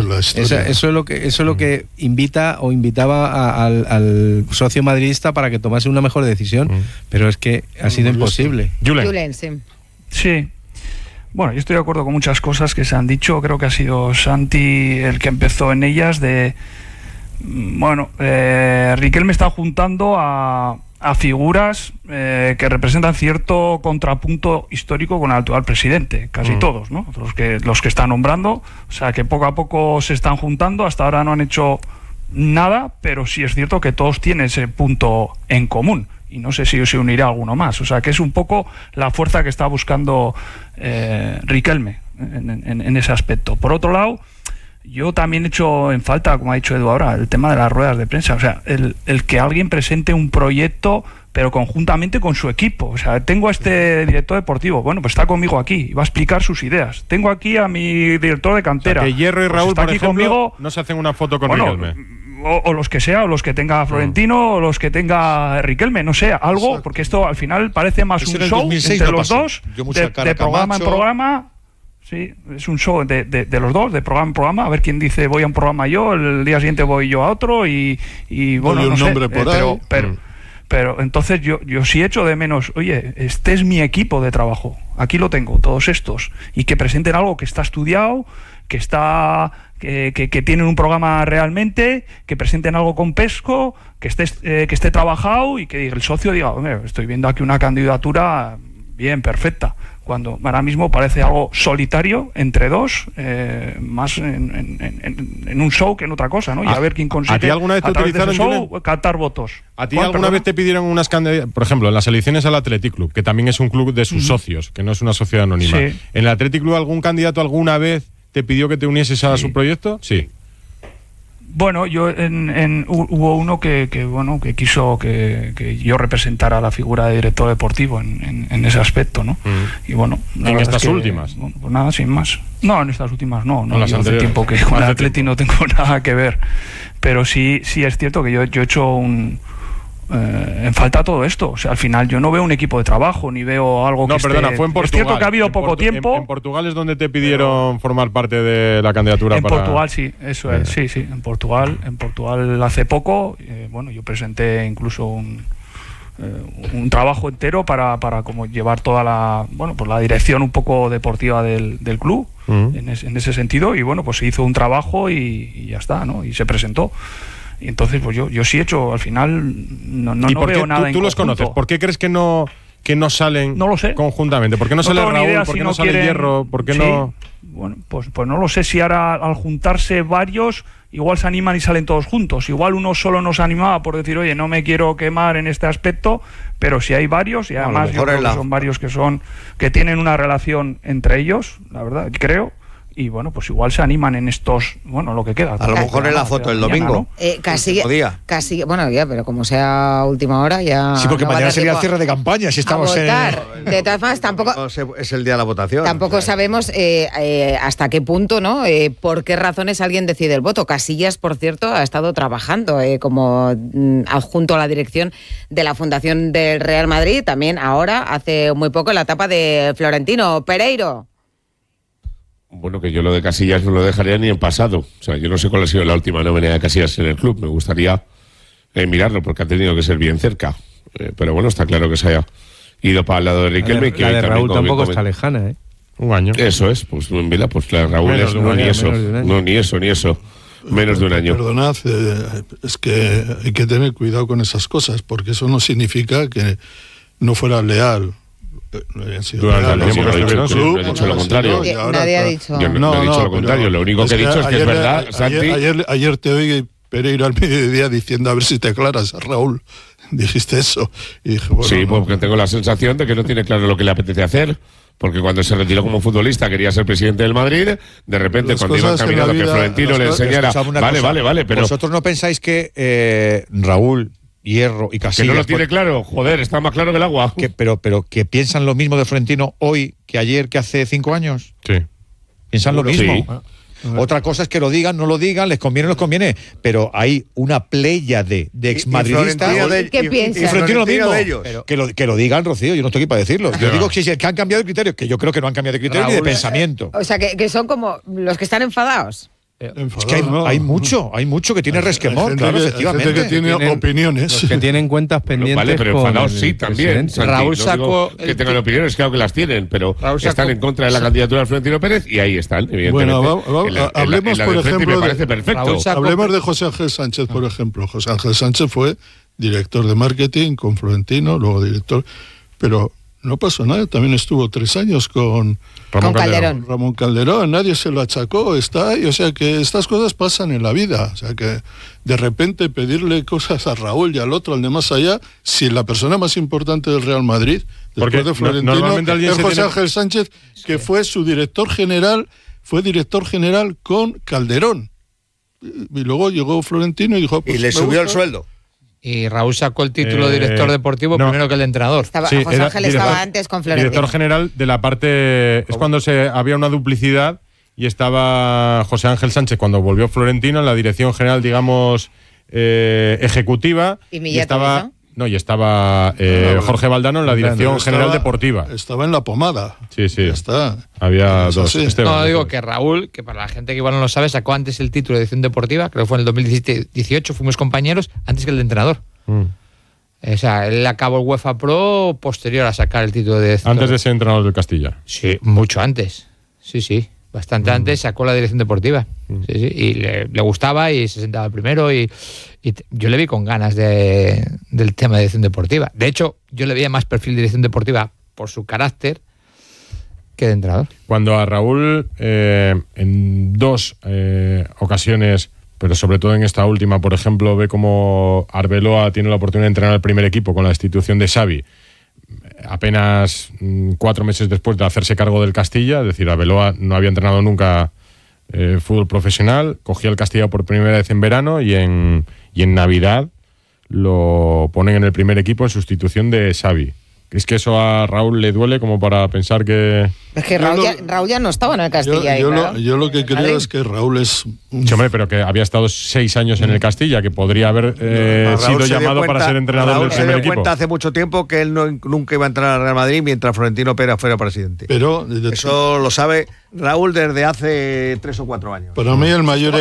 la historia. Eso es lo que invitaba al socio madridista para que tomase una mejor decisión, pero es que ha sido imposible. Julen, sí. Sí. Bueno, yo estoy de acuerdo con muchas cosas que se han dicho. Creo que ha sido Santi el que empezó en ellas. Riquelme está juntando a figuras que representan cierto contrapunto histórico con el actual presidente, casi todos, ¿no? Los que está nombrando, o sea que poco a poco se están juntando. Hasta ahora no han hecho nada, pero sí es cierto que todos tienen ese punto en común. Y no sé si se unirá alguno más. O sea, que es un poco la fuerza que está buscando Riquelme en ese aspecto. Por otro lado, yo también he hecho en falta, como ha dicho Edu ahora, el tema de las ruedas de prensa. O sea, el que alguien presente un proyecto, pero conjuntamente con su equipo. O sea, tengo a este director deportivo, bueno, pues está conmigo aquí y va a explicar sus ideas. Tengo aquí a mi director de cantera. O sea, que Hierro y Raúl, pues por ejemplo, conmigo, no se hacen una foto con Riquelme. O los que sea, o los que tenga Florentino, o los que tenga Riquelme, no sé, algo. Exacto. Porque esto al final parece más un show entre los dos, de programa en programa. Sí, es un show de los dos, de programa en programa, a ver quién dice voy a un programa yo, el día siguiente voy yo a otro y bueno, no sé, pero entonces yo sí echo de menos, oye, este es mi equipo de trabajo, aquí lo tengo, todos estos, y que presenten algo que está estudiado, que tienen un programa realmente, que presenten algo con pesco, que esté trabajado y que el socio diga, hombre, estoy viendo aquí una candidatura bien, perfecta. Cuando ahora mismo parece algo solitario entre dos, más en un show que en otra cosa, ¿no? Y a ver quién consigue, ¿a ti alguna vez te utilizaron, show, captar votos? ¿A ti alguna vez te pidieron unas candidaturas? Por ejemplo, en las elecciones al Athletic Club, que también es un club de sus socios, que no es una sociedad anónima. Sí. ¿En el Athletic Club algún candidato alguna vez te pidió que te unieses a su proyecto? Sí. Bueno, yo hubo uno que quiso que yo representara la figura de director deportivo en ese aspecto, ¿no? Y bueno, ¿en estas últimas? Bueno, pues nada, sin más. No, en estas últimas no. Las yo hace tiempo que con el Atleti no tengo nada que ver. Pero sí es cierto que yo he hecho en falta todo esto. O sea, al final yo no veo un equipo de trabajo, ni veo algo fue en Portugal. Es cierto que ha habido poco tiempo. En Portugal es donde te pidieron formar parte de la candidatura. Portugal sí, eso es, sí. En Portugal hace poco, yo presenté incluso un trabajo entero para como llevar toda la dirección un poco deportiva del club, en ese sentido, y bueno, pues se hizo un trabajo y ya está, ¿no? Y se presentó. Y entonces pues yo sí he hecho, al final no veo nada en ¿Tú los conoces? ¿Por qué crees que no salen conjuntamente? ¿Por qué no sale Raúl? ¿Por qué no sale Hierro? ¿Por qué no...? Bueno, pues no lo sé si ahora al juntarse varios igual se animan y salen todos juntos. Igual uno solo nos animaba por decir, oye, no me quiero quemar en este aspecto, pero si hay varios, y además yo creo que son varios que tienen una relación entre ellos, la verdad, creo. Y bueno, pues igual se animan en estos, lo que queda. A lo mejor en la foto el domingo. ¿No? Casi, bueno, ya, pero como sea última hora ya... Sí, porque mañana sería el cierre de campaña, si estamos en... De todas formas, tampoco... Es el día de la votación. Tampoco sabemos hasta qué punto, ¿no? Por qué razones alguien decide el voto. Casillas, por cierto, ha estado trabajando como adjunto a la dirección de la Fundación del Real Madrid, también ahora, hace muy poco, en la etapa de Florentino. Pereiro. Bueno, que yo lo de Casillas no lo dejaría ni en pasado. O sea, yo no sé cuál ha sido la última nómina de Casillas en el club. Me gustaría mirarlo porque ha tenido que ser bien cerca. Pero bueno, está claro que se haya ido para el lado de Riquelme. La de Raúl tampoco está lejana, ¿eh? Un año. Eso es. Pues mira, pues la de Raúl ni eso. Menos de un año. Perdonad, es que hay que tener cuidado con esas cosas, porque eso no significa que no fuera leal. Yo he dicho lo contrario. Nadie ha dicho. Yo no he dicho lo contrario. Lo único que he dicho es que es verdad, Santi. Ayer te oí, Pereiro, al mediodía diciendo a ver si te aclaras, Raúl. Dijiste eso. Y dije, sí, porque tengo la sensación de que no tiene claro lo que le apetece hacer. Porque cuando se retiró como futbolista quería ser presidente del Madrid. De repente, cuando iba caminando que Florentino le enseñara. Vale, pero. ¿Vosotros no pensáis que Raúl, Hierro y Casillas... Que no lo tiene claro, joder, está más claro que el agua. Pero que piensan lo mismo de Florentino hoy que ayer, que hace 5 años. Sí. ¿Piensan lo mismo? Sí. Otra cosa es que lo digan, no lo digan, les conviene, pero hay una playa de exmadridistas. ¿Qué piensan? Y Florentino lo mismo. De ellos. Que lo digan, Rocío, yo no estoy aquí para decirlo. Yo digo que han cambiado de criterio, que yo creo que no han cambiado de criterio ni de pensamiento. O sea, que son como los que están enfadados. Es que hay mucho que tiene resquemor, claro, efectivamente. Hay gente que tiene opiniones. Los que tienen cuentas pendientes. Vale, pero enfadados sí, también. Santi, Raúl no sacó digo que tengan opiniones, claro que las tienen, pero están en contra de la candidatura de Florentino Pérez y ahí están, evidentemente. Bueno, hablemos, por ejemplo, me parece perfecto. Hablemos de José Ángel Sánchez, por ejemplo. José Ángel Sánchez fue director de marketing con Florentino, luego director, pero no pasó nada, también estuvo 3 años con Ramón Calderón, nadie se lo achacó, está ahí, o sea que estas cosas pasan en la vida, o sea que de repente pedirle cosas a Raúl y al otro, al de más allá, si la persona más importante del Real Madrid, después de Florentino, es José Ángel Sánchez, que fue su director general con Calderón, y luego llegó Florentino y dijo... Pues, y le subió el sueldo. Y Raúl sacó el título de director deportivo primero que el de entrenador. José Ángel estaba antes con Florentino. Director general de la parte... Es cuando había una duplicidad y estaba José Ángel Sánchez cuando volvió Florentino en la dirección general, digamos, ejecutiva. Y estaba... No, y estaba Jorge Valdano en la dirección general deportiva. Estaba en la pomada. Sí. Ya está. Había dos. No, digo que Raúl, que para la gente que igual no lo sabe, sacó antes el título de dirección deportiva, creo que fue en el 2018, fuimos compañeros, antes que el de entrenador. O sea, él acabó el UEFA Pro posterior a sacar el título de dirección. Antes de ser entrenador del Castilla. Sí, mucho antes. Sí. Bastante antes sacó la dirección deportiva. Sí. Y le gustaba y se sentaba primero y yo le vi con ganas del tema de dirección deportiva. De hecho, yo le veía más perfil de dirección deportiva por su carácter que de entrenador. Cuando a Raúl, en 2 ocasiones, pero sobre todo en esta última, por ejemplo, ve como Arbeloa tiene la oportunidad de entrenar al primer equipo con la destitución de Xavi, apenas 4 meses después de hacerse cargo del Castilla, es decir, Arbeloa no había entrenado nunca fútbol profesional, cogía el Castilla por primera vez en verano y en Navidad lo ponen en el primer equipo en sustitución de Xavi. ¿Es que eso a Raúl le duele como para pensar que...? Es que Raúl ya no estaba en el Castilla. Yo lo que creo es que Raúl es... Sí, hombre, pero que había estado 6 años en el Castilla, que podría haber sido llamado para ser entrenador del primer equipo. Raúl se dio cuenta hace mucho tiempo que él nunca iba a entrar al Real Madrid mientras Florentino Pérez fuera presidente. Pero eso lo sabe Raúl desde hace 3 o 4 años. Para mí el mayor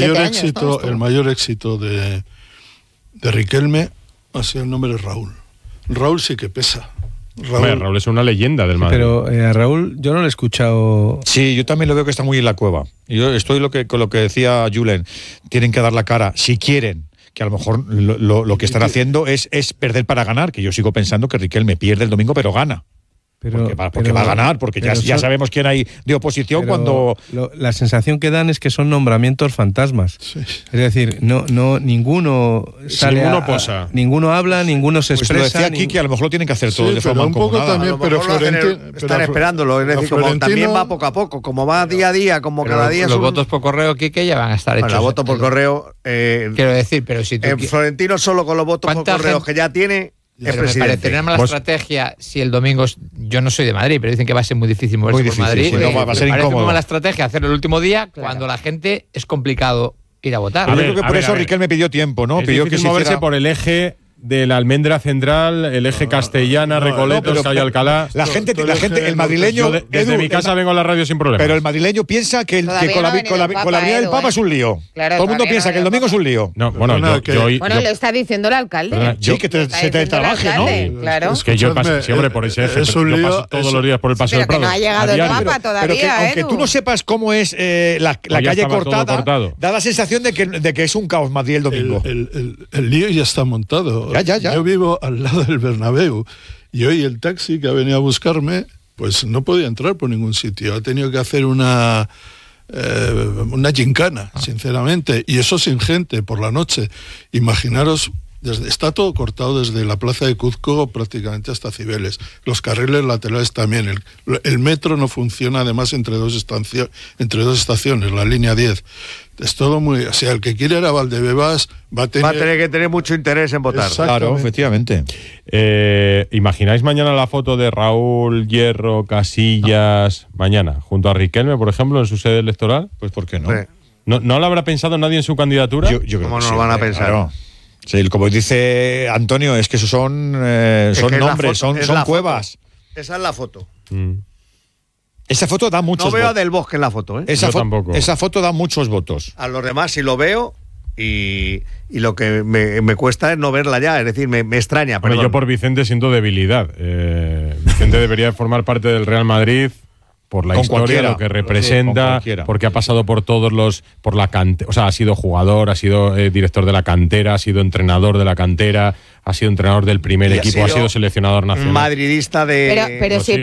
éxito de Riquelme ha sido el nombre de Raúl. Raúl sí que pesa. Raúl es una leyenda del Madrid. Pero a Raúl yo no lo he escuchado. Sí, yo también lo veo que está muy en la cueva. Yo estoy con lo que decía Julen. Tienen que dar la cara si quieren. Que a lo mejor lo que están haciendo es perder para ganar. Que yo sigo pensando que Riquelme pierde el domingo, pero gana. Porque va a ganar, porque ya sabemos quién hay de oposición cuando... La sensación que dan es que son nombramientos fantasmas. Sí. Es decir, ninguno sale posa. Ninguno habla, ninguno se expresa. Pues lo decía aquí que a lo mejor lo tienen que hacer todo de forma un poco también, pero Florentino... Están esperándolo, es decir, como también va poco a poco, como va día a día, como pero cada día... Los votos por correo, Quique, ya van a estar hechos. Los votos por correo... quiero decir, pero si tú... Florentino solo con los votos por correo que ya tiene... Pero me parecería mala estrategia si el domingo... Yo no soy de Madrid, pero dicen que va a ser muy difícil moverse por Madrid. Va a ser incómodo. Muy mala estrategia hacerlo el último día cuando la gente es complicado ir a votar. Yo creo que por eso Riquelme pidió tiempo, ¿no? Pidió que moverse por el eje de la Almendra Central, el eje Castellana, Recoletos, Calle Alcalá. La gente, el madrileño... Desde mi casa vengo a la radio sin problema. Pero el madrileño piensa que con la venida del Papa es un lío. Claro, todo el mundo piensa que el domingo es un lío. No, bueno, lo está diciendo el alcalde. Sí, que se te trabaje, ¿no? Claro. Es que yo paso siempre por ese eje, yo paso todos los días por el Paseo del Prado. Pero que no ha llegado el Papa todavía, pero aunque tú no sepas cómo es la calle cortada, da la sensación de que es un caos Madrid el domingo. El lío ya está montado. Ya. Yo vivo al lado del Bernabéu y hoy el taxi que ha venido a buscarme pues no podía entrar por ningún sitio, ha tenido que hacer una gincana, sinceramente, y eso sin gente por la noche. Imaginaros, está todo cortado desde la plaza de Cuzco prácticamente hasta Cibeles, los carriles laterales también, el metro no funciona además entre dos estaciones, la línea 10. Es todo muy... O sea, el que quiere ir a Valdebebas va a tener que tener mucho interés en votar. Claro, efectivamente. ¿Imagináis mañana la foto de Raúl, Hierro, Casillas, mañana, junto a Riquelme, por ejemplo, en su sede electoral? Pues ¿por qué no? Sí. ¿No lo habrá pensado nadie en su candidatura? ¿Cómo no lo van a pensar? Claro. Sí, como dice Antonio, es que esos son nombres, son cuevas. Esa es la foto. Esa foto da muchos votos. No veo a votos. Del Bosque en la foto, ¿eh? Esa foto da muchos votos. A los demás sí lo veo y lo que me cuesta es no verla ya, es decir, me extraña. Bueno, yo por Vicente siento debilidad. Vicente debería formar parte del Real Madrid por la historia, lo que representa, porque ha pasado por todos los, por la cantera, o sea, ha sido jugador, ha sido director de la cantera, ha sido entrenador de la cantera, ha sido entrenador del primer equipo, ha sido seleccionador nacional. Madridista de... Pero sí,